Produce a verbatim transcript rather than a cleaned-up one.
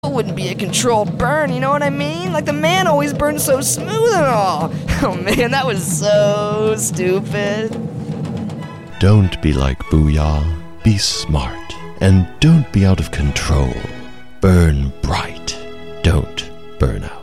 It wouldn't be a controlled burn, you know what I mean? Like the man always burns so smooth and all. Oh man, that was so stupid. Don't be like Booyah. Be smart. And don't be out of control. Burn bright. Don't burn out.